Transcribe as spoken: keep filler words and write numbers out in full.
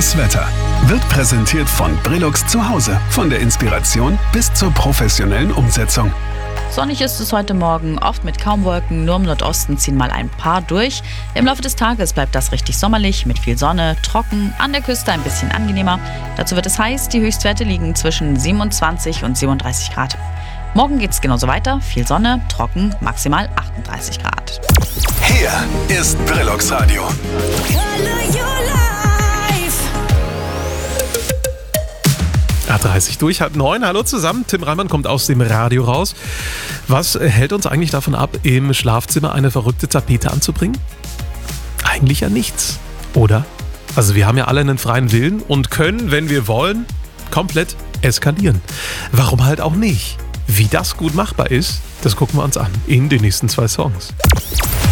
Das Wetter wird präsentiert von Brillux zu Hause. Von der Inspiration bis zur professionellen Umsetzung. Sonnig ist es heute Morgen, oft mit kaum Wolken, nur im Nordosten ziehen mal ein paar durch. Im Laufe des Tages bleibt das richtig sommerlich, mit viel Sonne, trocken, an der Küste ein bisschen angenehmer. Dazu wird es heiß, die Höchstwerte liegen zwischen siebenundzwanzig und siebenunddreißig Grad. Morgen geht es genauso weiter, viel Sonne, trocken, maximal achtunddreißig Grad. Hier ist Brillux Radio. A dreißig durch, halb neun. Hallo zusammen, Tim Reimann kommt aus dem Radio raus. Was hält uns eigentlich davon ab, im Schlafzimmer eine verrückte Tapete anzubringen? Eigentlich ja nichts, oder? Also wir haben ja alle einen freien Willen und können, wenn wir wollen, komplett eskalieren. Warum halt auch nicht? Wie das gut machbar ist, das gucken wir uns an in den nächsten zwei Songs.